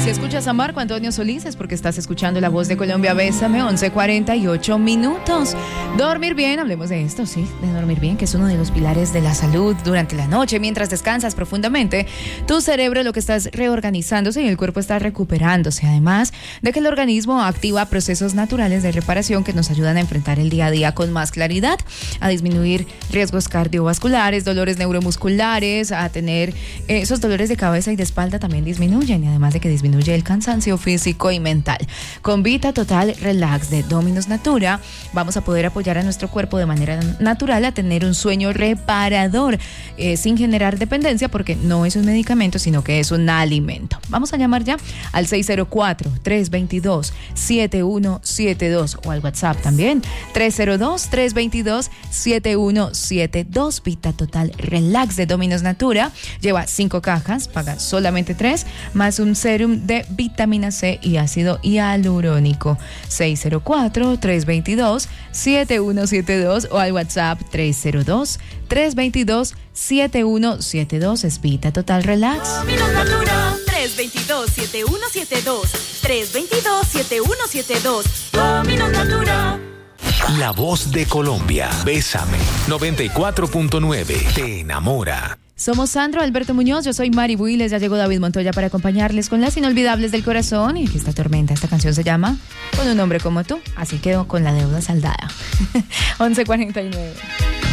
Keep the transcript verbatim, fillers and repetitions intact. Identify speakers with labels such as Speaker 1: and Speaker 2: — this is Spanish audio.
Speaker 1: Si escuchas a Marco Antonio Solís es porque estás escuchando La Voz de Colombia. Bésame, once cuarenta y ocho minutos. Dormir bien, hablemos de esto, sí, de dormir bien, que es uno de los pilares de la salud durante la noche. Mientras descansas profundamente, tu cerebro lo que está es reorganizándose y el cuerpo está recuperándose. Además de que el organismo activa procesos naturales de reparación que nos ayudan a enfrentar el día a día con más claridad, a disminuir riesgos cardiovasculares, dolores neuromusculares, a tener eh, esos dolores de cabeza y de espalda también disminuyen, y además de que disminuye el cansancio físico y mental. Con Vita Total Relax de Dominus Natura vamos a poder apoyar a nuestro cuerpo de manera natural a tener un sueño reparador eh, sin generar dependencia, porque no es un medicamento sino que es un alimento. Vamos a llamar ya al seis cero cuatro, tres dos dos, siete uno siete dos o al WhatsApp también tres cero dos, tres dos dos, siete uno siete dos. Vita Total Relax de Dominus Natura lleva cinco cajas, paga solamente tres, más un serum de vitamina C y ácido hialurónico. Seis cero cuatro, tres dos dos, siete uno siete dos o al WhatsApp tres cero dos, tres dos dos, siete uno siete dos. Es Vita Total Relax.
Speaker 2: Dominus Natura. tres dos dos, siete uno siete dos. tres dos dos, siete uno siete dos. Dominus Natura.
Speaker 3: La Voz de Colombia. Bésame. noventa y cuatro punto nueve. Te enamora.
Speaker 1: Somos Sandro Alberto Muñoz, yo soy Mari Builes, ya llegó David Montoya para acompañarles con las inolvidables del corazón. Y esta tormenta, esta canción se llama Con un hombre como tú, así quedó con la deuda saldada. once cuarenta y nueve.